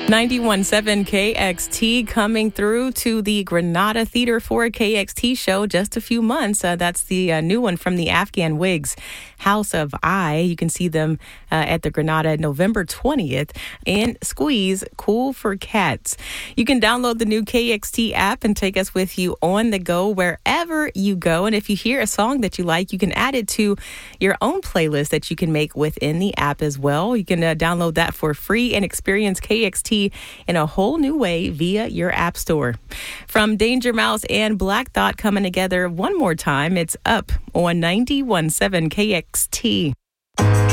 91.7 KXT coming through to the Granada Theater for a KXT show just a few months. That's the new one from the Afghan Wigs, House of I. You can see them at the Granada November 20th. And Squeeze, Cool for Cats. You can download the new KXT app and take us with you on the go wherever you go. And if you hear a song that you like, you can add it to your own playlist that you can make within the app as well. You can download that for free and experience KXT in a whole new way via your app store. From Danger Mouse and Black Thought coming together one more time, it's Up on 91.7 KXT.